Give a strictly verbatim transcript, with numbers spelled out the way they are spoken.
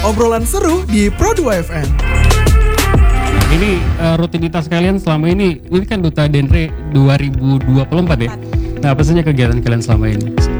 obrolan seru di Pro dua F M. Ini uh, rutinitas kalian selama ini, ini kan Duta Genre dua ribu dua puluh empat ya? Nah, apa saja kegiatan kalian selama ini?